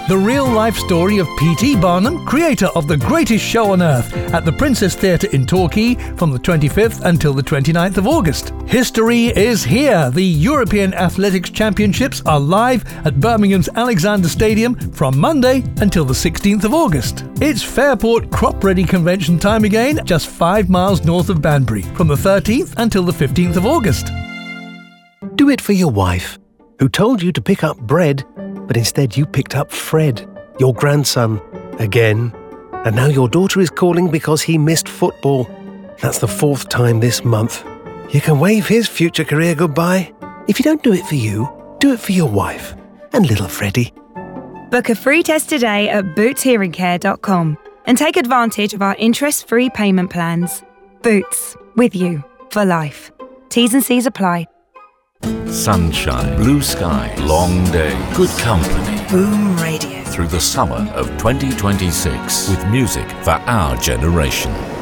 the real-life story of P.T. Barnum, creator of the greatest show on earth, at the Princess Theatre in Torquay from the 25th until the 29th of August. History is here. The European Athletics Championships are live at Birmingham's Alexander Stadium from Monday until the 16th of August. It's Fairport Crop Ready Convention time again, just 5 miles north of Banbury, from the 13th until the 15th of August. Do it for your wife, who told you to pick up bread, but instead you picked up Fred, your grandson, again. And now your daughter is calling because he missed football. That's the 4th time this month. You can wave his future career goodbye. If you don't do it for you, do it for your wife and little Freddie. Book a free test today at bootshearingcare.com and take advantage of our interest-free payment plans. Boots, with you for life. T's and C's apply. Sunshine, blue sky, long day, good company. Boom Radio. Through the summer of 2026 with music for our generation.